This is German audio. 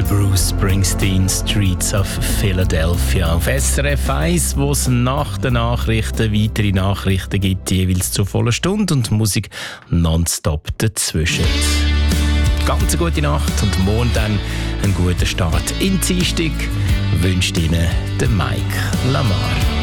Bruce Springsteen, Streets of Philadelphia. Auf SRF 1, wo es nach den Nachrichten weitere Nachrichten gibt, jeweils zur vollen Stunde und Musik nonstop dazwischen. Ganz eine gute Nacht und morgen dann einen guten Start in die Dienstag wünscht Ihnen der Mike Lamar.